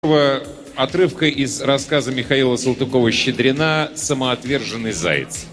Отрывка из рассказа Михаила Салтыкова-Щедрина «Самоотверженный заяц».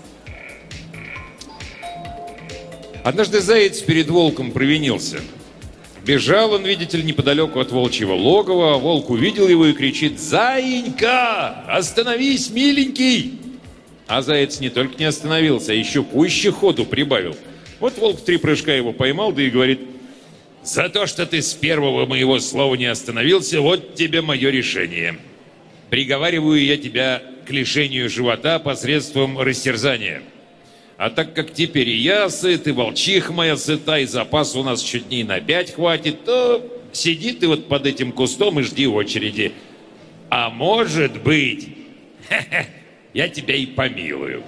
Однажды заяц перед волком провинился. Бежал он, видите ли, неподалеку от волчьего логова, а волк увидел его и кричит: «Заинька, остановись, миленький!» А заяц не только не остановился, а еще пуще ходу прибавил. Вот волк в 3 прыжка его поймал, да и говорит: «За то, что ты с первого моего слова не остановился, вот тебе мое решение. Приговариваю я тебя к лишению живота посредством растерзания. А так как теперь и я сыт, и волчиха моя сыта, и запас у нас чуть не на 5 хватит, то сиди ты вот под этим кустом и жди очереди. А может быть, я тебя и помилую».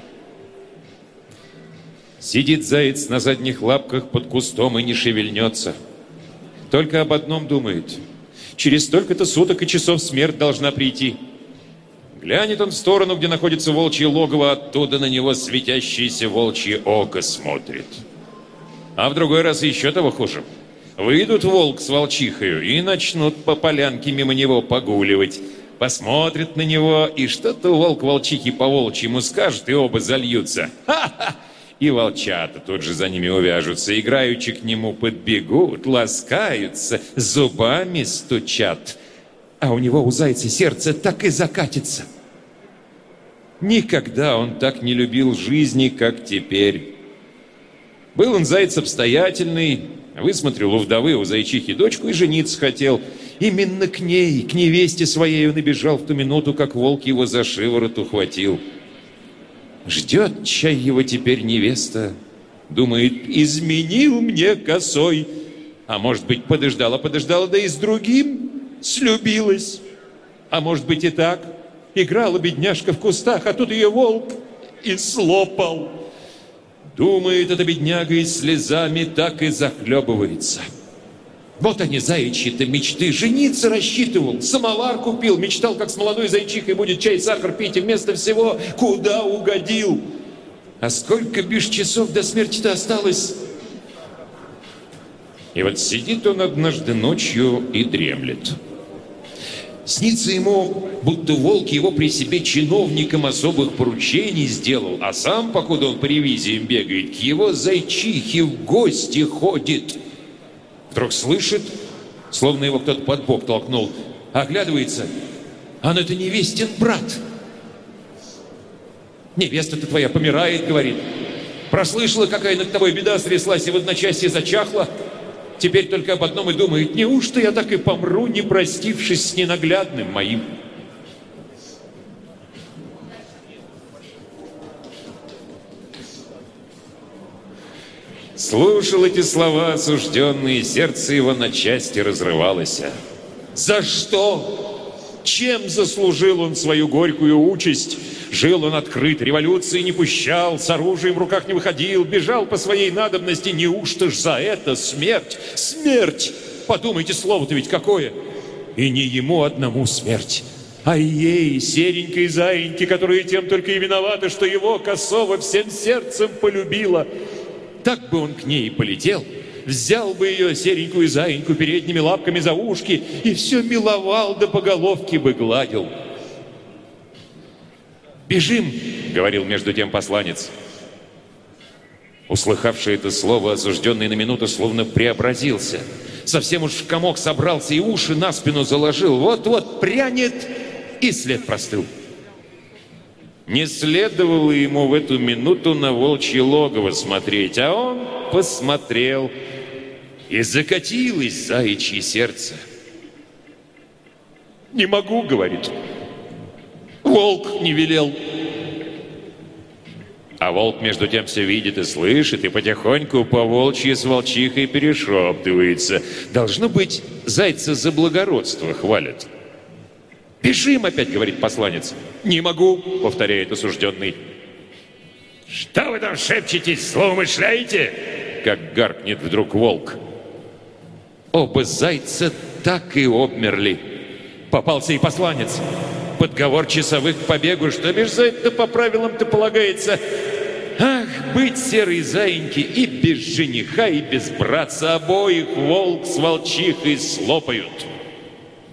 Сидит заяц на задних лапках под кустом и не шевельнется. Только об одном думает: через столько-то суток и часов смерть должна прийти. Глянет он в сторону, где находится волчье логово, оттуда на него светящееся волчье око смотрит. А в другой раз еще того хуже. Выйдут волк с волчихою и начнут по полянке мимо него погуливать. Посмотрят на него, и что-то волк волчихе по волчьему скажет, и оба зальются. Ха-ха! И волчата тут же за ними увяжутся, играючи к нему подбегут, ласкаются, зубами стучат. А у него, у зайца, сердце так и закатится. Никогда он так не любил жизни, как теперь. Был он заяц обстоятельный, высмотрел у вдовы, у зайчихи дочку и жениться хотел. Именно к ней, к невесте своей он и бежал в ту минуту, как волк его за шиворот ухватил. Ждет чай его теперь невеста, думает: изменил мне косой. А может быть, подождала, да и с другим слюбилась. А может быть и так. Играла бедняжка в кустах, а тут ее волк и слопал. Думает эта бедняга и слезами так и захлебывается. Вот они, заячьи-то мечты. Жениться рассчитывал, самовар купил, мечтал, как с молодой зайчихой будет чай, сахар пить, и вместо всего куда угодил. А сколько бишь часов до смерти-то осталось? И вот сидит он однажды ночью и дремлет. Снится ему, будто волк его при себе чиновником особых поручений сделал, а сам, покуда он по ревизиям бегает, к его зайчихе в гости ходит. Вдруг слышит, словно его кто-то под бок толкнул, оглядывается, а ну это невестин брат. «Невеста-то твоя помирает, — говорит. Прослышала, какая над тобой беда стряслась, и в одночасье зачахла. Теперь только об одном и думает: неужто я так и помру, не простившись с ненаглядным моим?» Слушал эти слова осужденные, сердце его на части разрывалось. За что? Чем заслужил он свою горькую участь? Жил он открыт, революции не пущал, с оружием в руках не выходил, бежал по своей надобности. Неужто ж за это смерть? Смерть! Подумайте, слово-то ведь какое! И не ему одному смерть, а ей, серенькой заиньке, которая тем только и виновата, что его косого всем сердцем полюбила. Так бы он к ней и полетел, взял бы ее, серенькую заиньку, передними лапками за ушки и все миловал, да по головке бы гладил. «Бежим!» — говорил между тем посланец. Услыхавший это слово, осужденный на минуту словно преобразился. Совсем уж в комок собрался и уши на спину заложил. Вот-вот прянет, и след простыл. Не следовало ему в эту минуту на волчье логово смотреть, а он посмотрел, и закатилось заячье сердце. «Не могу, — говорит, — волк не велел». А волк между тем все видит и слышит, и потихоньку по волчьи с волчихой перешептывается. Должно быть, зайца за благородство хвалят. «Бежим опять, — говорит посланец». «Не могу, — повторяет осужденный». «Что вы там шепчетесь, злоумышляете?» — как гаркнет вдруг волк. Оба зайца так и обмерли. Попался и посланец. Подговор часовых к побегу, что бишь за это по правилам-то полагается. Ах, быть серой заиньки и без жениха, и без братца, обоих волк с волчихой слопают.